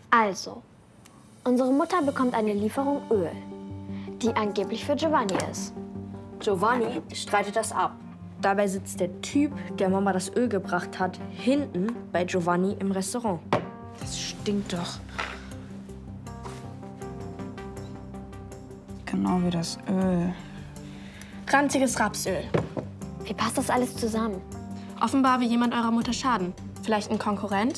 Also, unsere Mutter bekommt eine Lieferung Öl, die angeblich für Giovanni ist. Giovanni streitet das ab. Dabei sitzt der Typ, der Mama das Öl gebracht hat, hinten bei Giovanni im Restaurant. Das stinkt doch. Genau wie das Öl. Ranziges Rapsöl. Wie passt das alles zusammen? Offenbar will jemand eurer Mutter schaden. Vielleicht ein Konkurrent?